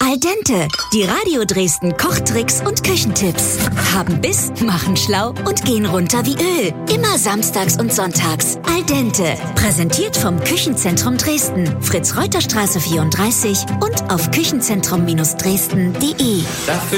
Al dente, die Radio Dresden Kochtricks und Küchentipps. Haben Biss, machen schlau und gehen runter wie Öl. Immer samstags und sonntags. Al dente, präsentiert vom Küchenzentrum Dresden. Fritz-Reuter-Straße 34 und auf küchenzentrum-dresden.de.